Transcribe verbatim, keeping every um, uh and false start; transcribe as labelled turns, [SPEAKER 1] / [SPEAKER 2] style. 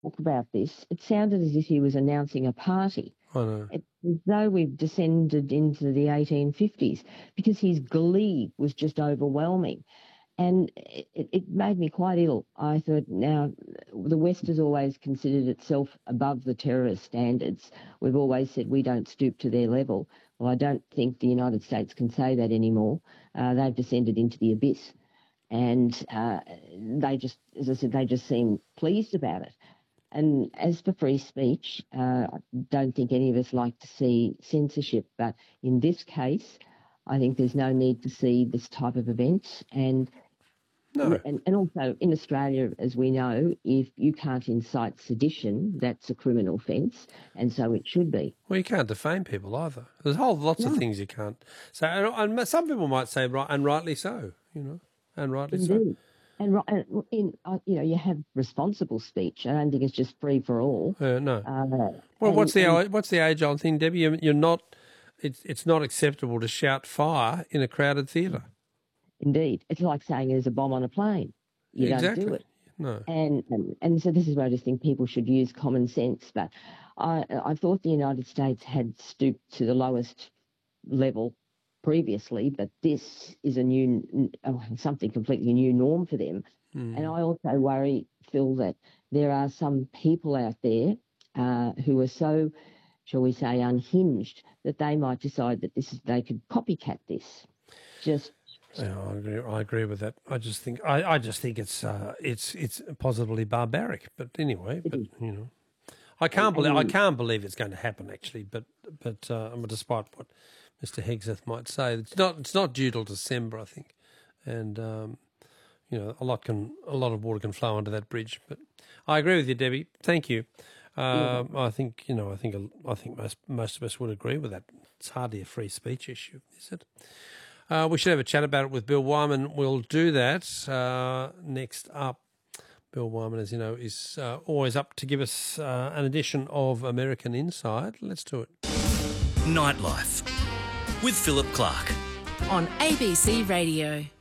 [SPEAKER 1] talk about this, it sounded as if he was announcing a party.
[SPEAKER 2] I know.
[SPEAKER 1] It's as though we've descended into the eighteen fifties because his glee was just overwhelming. And it, it made me quite ill. I thought, now, the West has always considered itself above the terrorist standards. We've always said we don't stoop to their level. Well, I don't think the United States can say that anymore. Uh, they've descended into the abyss. And uh, they just, as I said, they just seem pleased about it. And as for free speech, uh, I don't think any of us like to see censorship. But in this case, I think there's no need to see this type of event. And
[SPEAKER 2] No.
[SPEAKER 1] And, and also in Australia, as we know, if you can't incite sedition, that's a criminal offence, and so it should be.
[SPEAKER 2] Well, you can't defame people either. There's whole lots no. of things you can't say. And, and some people might say, right, and rightly so, you know, and rightly
[SPEAKER 1] Indeed.
[SPEAKER 2] so.
[SPEAKER 1] And, and in, uh, you know, you have responsible speech. I don't think it's just free for all.
[SPEAKER 2] Uh, no.
[SPEAKER 1] Uh,
[SPEAKER 2] well,
[SPEAKER 1] and,
[SPEAKER 2] what's the
[SPEAKER 1] and,
[SPEAKER 2] what's the age-old thing, Debbie? You're, you're not. It's it's not acceptable to shout fire in a crowded theatre.
[SPEAKER 1] Indeed. It's like saying there's a bomb on a plane. You
[SPEAKER 2] exactly.
[SPEAKER 1] don't do it.
[SPEAKER 2] No.
[SPEAKER 1] And, and and so this is where I just think people should use common sense. But I, I thought the United States had stooped to the lowest level previously, but this is a new, oh, something completely new norm for them.
[SPEAKER 2] Mm.
[SPEAKER 1] And I also worry, Phil, that there are some people out there uh, who are so, shall we say, unhinged that they might decide that this is, they could copycat this. Just
[SPEAKER 2] Yeah, I agree. I agree with that. I just think I, I just think it's uh, it's it's positively barbaric. But anyway, but you know, I can't believe I can't believe it's going to happen actually. But but uh, despite what Mister Hegseth might say, it's not it's not due till December, I think, and um, you know, a lot can a lot of water can flow under that bridge. But I agree with you, Debbie. Thank you. Uh, yeah. I think you know I think I think most most of us would agree with that. It's hardly a free speech issue, is it? Uh, we should have a chat about it with Bill Wyman. We'll do that uh, next up. Bill Wyman, as you know, is uh, always up to give us uh, an edition of American Inside. Let's do it.
[SPEAKER 3] Nightlife with Philip Clark
[SPEAKER 4] on A B C Radio.